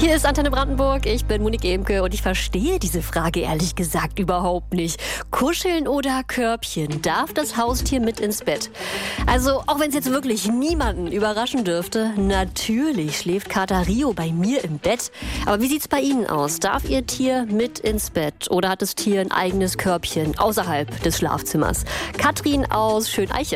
Hier ist Antenne Brandenburg, ich bin Monique Emke und ich verstehe diese Frage ehrlich gesagt überhaupt nicht. Kuscheln oder Körbchen? Darf das Haustier mit ins Bett? Also, auch wenn es jetzt wirklich niemanden überraschen dürfte, natürlich schläft Kater Rio bei mir im Bett. Aber wie sieht's bei Ihnen aus? Darf Ihr Tier mit ins Bett oder hat das Tier ein eigenes Körbchen außerhalb des Schlafzimmers? Katrin aus Schöneiche.